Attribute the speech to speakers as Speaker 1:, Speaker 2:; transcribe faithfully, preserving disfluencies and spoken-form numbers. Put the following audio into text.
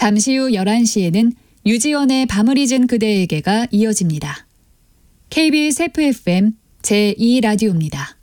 Speaker 1: 잠시 후 열한 시에는 유지원의 밤을 잊은 그대에게가 이어집니다. 케이비에스 에프에프엠 제이 라디오입니다.